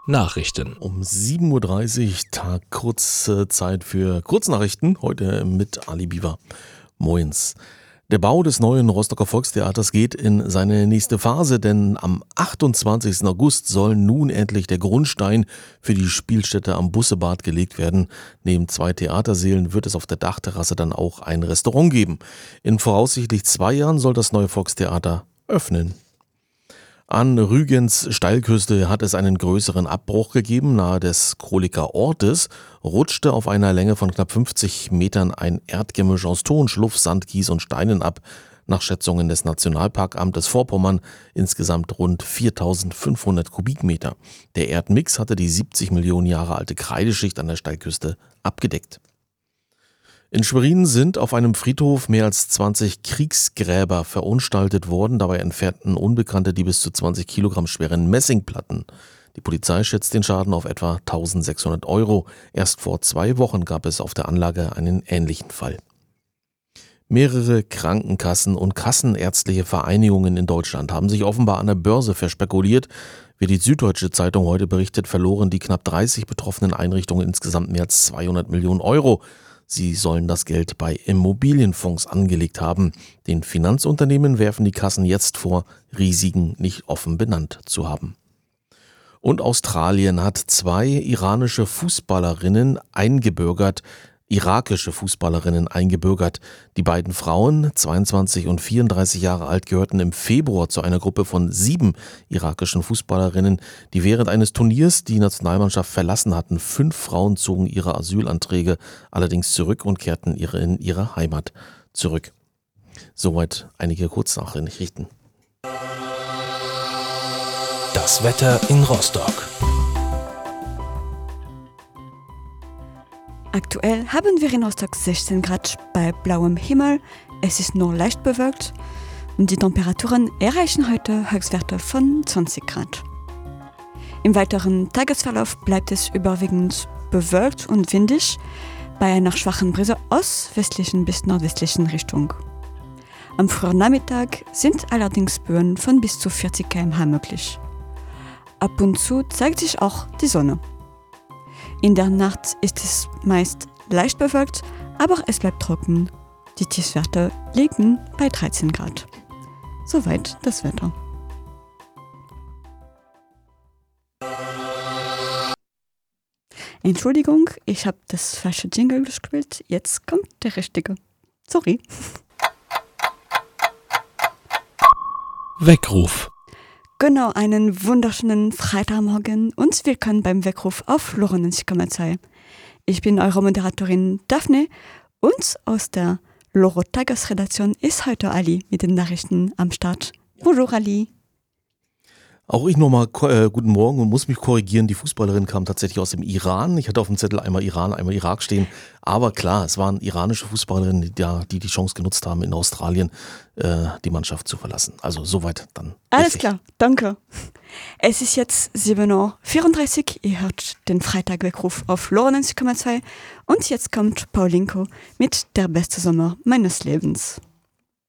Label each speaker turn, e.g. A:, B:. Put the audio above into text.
A: Nachrichten.
B: Um 7:30 Uhr, Tag kurze Zeit für Kurznachrichten, heute mit Ali Biber. Moins. Der Bau des neuen Rostocker Volkstheaters geht in seine nächste Phase, denn am 28. August soll nun endlich der Grundstein für die Spielstätte am Bussebad gelegt werden. Neben 2 Theatersälen wird es auf der Dachterrasse dann auch ein Restaurant geben. In voraussichtlich 2 Jahren soll das neue Volkstheater öffnen. An Rügens Steilküste hat es einen größeren Abbruch gegeben. Nahe des Kroliker Ortes rutschte auf einer Länge von knapp 50 Metern ein Erdgemisch aus Ton, Schluff, Sand, Kies und Steinen ab. Nach Schätzungen des Nationalparkamtes Vorpommern insgesamt rund 4.500 Kubikmeter. Der Erdmix hatte die 70 Millionen Jahre alte Kreideschicht an der Steilküste abgedeckt. In Schwerin sind auf einem Friedhof mehr als 20 Kriegsgräber verunstaltet worden. Dabei entfernten Unbekannte die bis zu 20 Kilogramm schweren Messingplatten. Die Polizei schätzt den Schaden auf etwa 1.600 Euro. Erst vor 2 Wochen gab es auf der Anlage einen ähnlichen Fall. Mehrere Krankenkassen und kassenärztliche Vereinigungen in Deutschland haben sich offenbar an der Börse verspekuliert. Wie die Süddeutsche Zeitung heute berichtet, verloren die knapp 30 betroffenen Einrichtungen insgesamt mehr als 200 Millionen Euro. Sie sollen das Geld bei Immobilienfonds angelegt haben. Den Finanzunternehmen werfen die Kassen jetzt vor, Risiken nicht offen benannt zu haben. Und Australien hat 2 irakische Fußballerinnen eingebürgert. Die beiden Frauen, 22 und 34 Jahre alt, gehörten im Februar zu einer Gruppe von 7 irakischen Fußballerinnen, die während eines Turniers die Nationalmannschaft verlassen hatten. 5 Frauen zogen ihre Asylanträge allerdings zurück und kehrten in ihre Heimat zurück. Soweit einige Kurznachrichten.
A: Das Wetter in Rostock.
C: Aktuell haben wir in Rostock 16 Grad bei blauem Himmel. Es ist nur leicht bewölkt und die Temperaturen erreichen heute Höchstwerte von 20 Grad. Im weiteren Tagesverlauf bleibt es überwiegend bewölkt und windig bei einer schwachen Brise aus westlichen bis nordwestlichen Richtung. Am frühen Nachmittag sind allerdings Böen von bis zu 40 km/h möglich. Ab und zu zeigt sich auch die Sonne. In der Nacht ist es meist leicht bewölkt, aber es bleibt trocken. Die Tiefstwerte liegen bei 13 Grad. Soweit das Wetter. Entschuldigung, ich habe das falsche Jingle gespielt. Jetzt kommt der richtige. Sorry.
A: Weckruf.
C: Genau, einen wunderschönen Freitagmorgen und willkommen beim Weckruf auf LoRa 90,2. Ich bin eure Moderatorin Daphne und aus der LoRa Tagesredaktion ist heute Ali mit den Nachrichten am Start. Bonjour Ali.
B: Auch ich nochmal guten Morgen und muss mich korrigieren, die Fußballerin kam tatsächlich aus dem Iran. Ich hatte auf dem Zettel einmal Iran, einmal Irak stehen. Aber klar, es waren iranische Fußballerinnen, die Chance genutzt haben, in Australien die Mannschaft zu verlassen. Also soweit dann.
C: Alles
B: richtig.
C: Klar, danke. Es ist jetzt 7:34 Uhr, ihr hört den Freitag-Weckruf auf LoRa 90,2 und jetzt kommt Paulinko mit Der beste Sommer meines Lebens.